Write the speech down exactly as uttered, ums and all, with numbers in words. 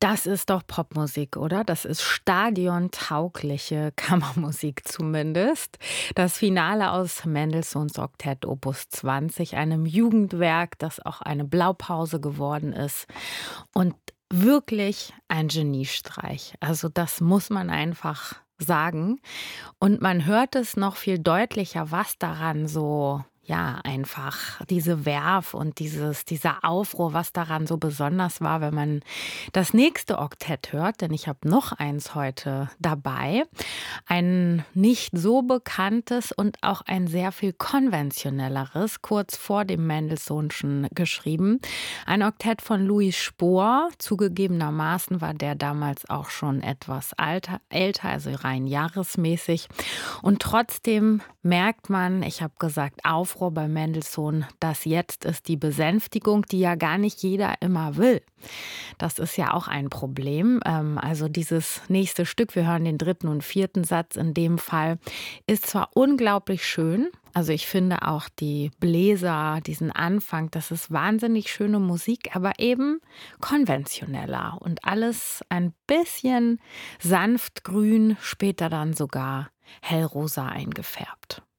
Das ist doch Popmusik, oder? Das ist stadiontaugliche Kammermusik zumindest. Das Finale aus Mendelssohns Oktett Opus zwanzig, einem Jugendwerk, das auch eine Blaupause geworden ist und wirklich ein Geniestreich. Also, das muss man einfach sagen. Und man hört es noch viel deutlicher, was daran so, ja, einfach diese Werf und dieses dieser Aufruhr, was daran so besonders war, wenn man das nächste Oktett hört, denn ich habe noch eins heute dabei. Ein nicht so bekanntes und auch ein sehr viel konventionelleres, kurz vor dem Mendelssohnschen geschrieben. Ein Oktett von Louis Spohr. Zugegebenermaßen war der damals auch schon etwas alter, älter, also rein jahresmäßig. Und trotzdem merkt man, ich habe gesagt, Aufruhr bei Mendelssohn, das Jetzt ist die Besänftigung, die ja gar nicht jeder immer will. Das ist ja auch ein Problem. Ähm, Also dieses nächste Stück, wir hören den dritten und vierten Satz in dem Fall, ist zwar unglaublich schön, also ich finde auch die Bläser, diesen Anfang, das ist wahnsinnig schöne Musik, aber eben konventioneller und alles ein bisschen sanft grün, später dann sogar hellrosa eingefärbt.